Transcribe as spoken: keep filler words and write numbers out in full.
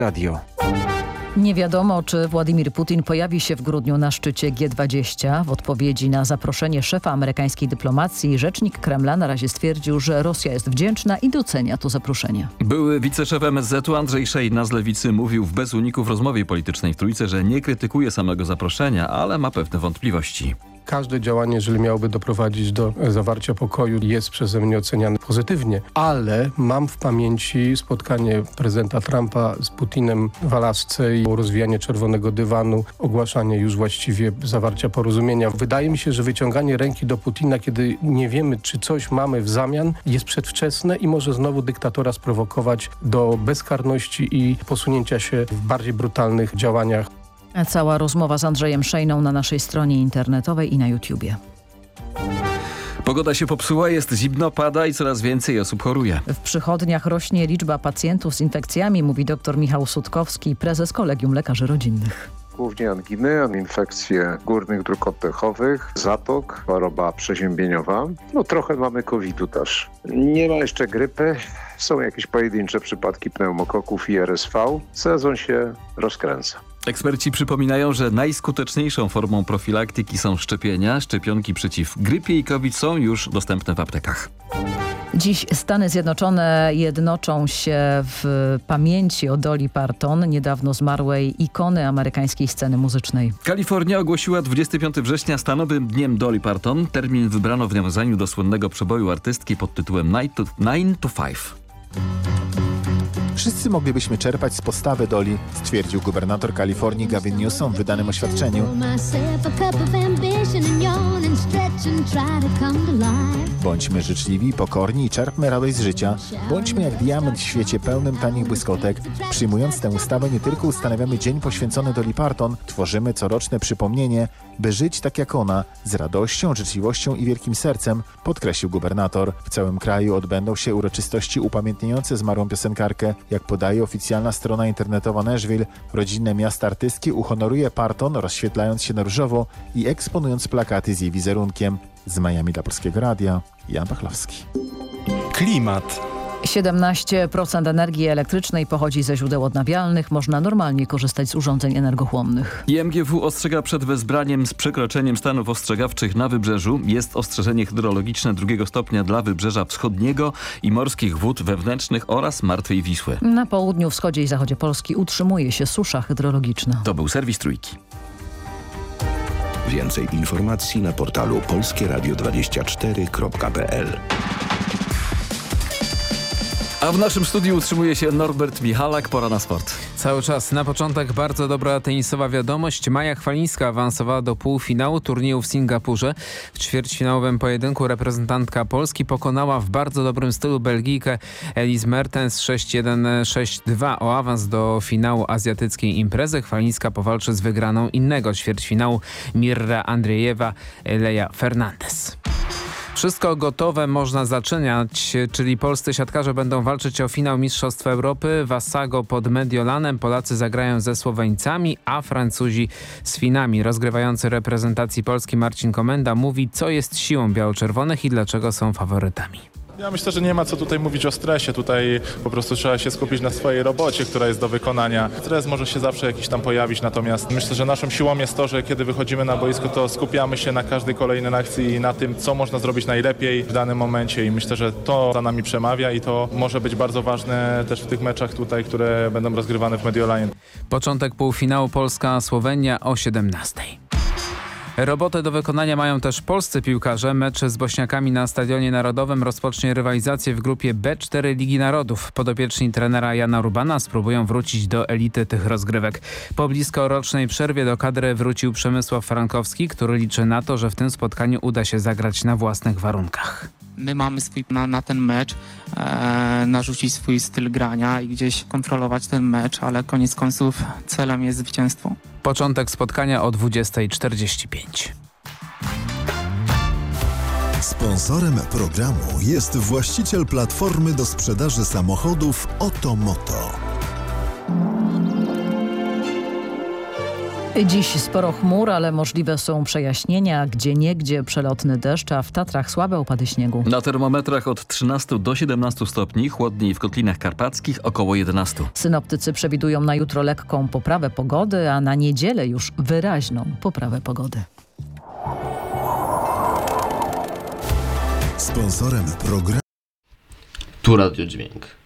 Radio. Nie wiadomo, czy Władimir Putin pojawi się w grudniu na szczycie G dwadzieścia. W odpowiedzi na zaproszenie szefa amerykańskiej dyplomacji rzecznik Kremla na razie stwierdził, że Rosja jest wdzięczna i docenia to zaproszenie. Były wiceszef M S Z-u Andrzej Szejna z Lewicy mówił w Bez Uniku w rozmowie politycznej w Trójce, że nie krytykuje samego zaproszenia, ale ma pewne wątpliwości. Każde działanie, jeżeli miałoby doprowadzić do zawarcia pokoju, jest przeze mnie oceniane pozytywnie, ale mam w pamięci spotkanie prezydenta Trumpa z Putinem w Alasce i rozwijanie czerwonego dywanu, ogłaszanie już właściwie zawarcia porozumienia. Wydaje mi się, że wyciąganie ręki do Putina, kiedy nie wiemy, czy coś mamy w zamian, jest przedwczesne i może znowu dyktatora sprowokować do bezkarności i posunięcia się w bardziej brutalnych działaniach. Cała rozmowa z Andrzejem Szejną na naszej stronie internetowej i na YouTubie. Pogoda się popsuła, jest zimno, pada i coraz więcej osób choruje. W przychodniach rośnie liczba pacjentów z infekcjami, mówi dr Michał Sutkowski, prezes Kolegium Lekarzy Rodzinnych. Głównie anginy, infekcje górnych dróg oddechowych, zatok, choroba przeziębieniowa. No trochę mamy kowida też. Nie ma jeszcze grypy. Są jakieś pojedyncze przypadki pneumokoków i R S V. Sezon się rozkręca. Eksperci przypominają, że najskuteczniejszą formą profilaktyki są szczepienia. Szczepionki przeciw grypie i COVID są już dostępne w aptekach. Dziś Stany Zjednoczone jednoczą się w pamięci o Dolly Parton, niedawno zmarłej ikony amerykańskiej sceny muzycznej. Kalifornia ogłosiła dwudziestego piątego września stanowym dniem Dolly Parton. Termin wybrano w nawiązaniu do słynnego przeboju artystki pod tytułem nine to five. Wszyscy moglibyśmy czerpać z postawy Dolly, stwierdził gubernator Kalifornii Gavin Newsom w wydanym oświadczeniu. Bądźmy życzliwi, pokorni i czerpmy radość z życia. Bądźmy jak diament w świecie pełnym tanich błyskotek. Przyjmując tę ustawę nie tylko ustanawiamy dzień poświęcony Dolly Parton, tworzymy coroczne przypomnienie, by żyć tak jak ona, z radością, życzliwością i wielkim sercem, podkreślił gubernator. W całym kraju odbędą się uroczystości upamiętniające zmarłą piosenkarkę. Jak podaje oficjalna strona internetowa Nashville, rodzinne miasto artystki uhonoruje Parton, rozświetlając się na różowo i eksponując plakaty z jej wizerunkiem. Z Miami dla Polskiego Radia, Jan Pachlowski. Klimat. siedemnaście procent energii elektrycznej pochodzi ze źródeł odnawialnych. Można normalnie korzystać z urządzeń energochłonnych. I M G W ostrzega przed wezbraniem z przekroczeniem stanów ostrzegawczych na wybrzeżu. Jest ostrzeżenie hydrologiczne drugiego stopnia dla wybrzeża wschodniego i morskich wód wewnętrznych oraz Martwej Wisły. Na południu, wschodzie i zachodzie Polski utrzymuje się susza hydrologiczna. To był serwis Trójki. Więcej informacji na portalu polskie radio dwadzieścia cztery kropka p l. A w naszym studiu utrzymuje się Norbert Michalak. Pora na sport. Cały czas. Na początek bardzo dobra tenisowa wiadomość. Maja Chwalińska awansowała do półfinału turnieju w Singapurze. W ćwierćfinałowym pojedynku reprezentantka Polski pokonała w bardzo dobrym stylu Belgijkę Elise Mertens sześć jeden sześć dwa. O awans do finału azjatyckiej imprezy Chwalińska powalczy z wygraną innego ćwierćfinału Mirra Andriejewa Leja Fernandez. Wszystko gotowe, można zaczynać, czyli polscy siatkarze będą walczyć o finał Mistrzostw Europy. W Assago pod Mediolanem Polacy zagrają ze Słoweńcami, a Francuzi z Finami. Rozgrywający reprezentacji Polski Marcin Komenda mówi, co jest siłą biało-czerwonych i dlaczego są faworytami. Ja myślę, że nie ma co tutaj mówić o stresie. Tutaj po prostu trzeba się skupić na swojej robocie, która jest do wykonania. Stres może się zawsze jakiś tam pojawić, natomiast myślę, że naszą siłą jest to, że kiedy wychodzimy na boisko, to skupiamy się na każdej kolejnej akcji i na tym, co można zrobić najlepiej w danym momencie i myślę, że to za nami przemawia i to może być bardzo ważne też w tych meczach tutaj, które będą rozgrywane w Mediolanie. Początek półfinału Polska-Słowenia o siedemnastej. Robotę do wykonania mają też polscy piłkarze. Mecz z Bośniakami na Stadionie Narodowym rozpocznie rywalizację w grupie B cztery Ligi Narodów. Podopieczni trenera Jana Rubana spróbują wrócić do elity tych rozgrywek. Po blisko rocznej przerwie do kadry wrócił Przemysław Frankowski, który liczy na to, że w tym spotkaniu uda się zagrać na własnych warunkach. My mamy swój plan na ten mecz, e, narzucić swój styl grania i gdzieś kontrolować ten mecz, ale koniec końców celem jest zwycięstwo. Początek spotkania o dwudziesta czterdzieści pięć. Sponsorem programu jest właściciel platformy do sprzedaży samochodów Otomoto. Dziś sporo chmur, ale możliwe są przejaśnienia, gdzieniegdzie przelotny deszcz, a w Tatrach słabe opady śniegu. Na termometrach od trzynastu do siedemnastu stopni, chłodniej w Kotlinach Karpackich około jedenastu. Synoptycy przewidują na jutro lekką poprawę pogody, a na niedzielę już wyraźną poprawę pogody. Sponsorem programu Tu Radio Dźwięk.